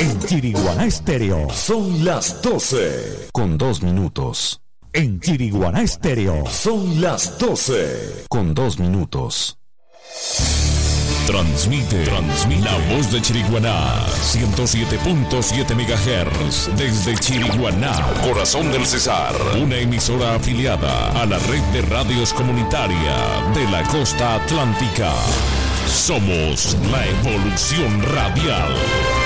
En Chiriguaná Estéreo. Son las 12. Con 2 minutos. En Chiriguaná Estéreo. Son las 12. Con 2 minutos. Transmite la voz de Chiriguaná, 107.7 MHz, desde Chiriguaná, corazón del Cesar, una emisora afiliada a la red de radios comunitaria de la costa atlántica. Somos la evolución radial.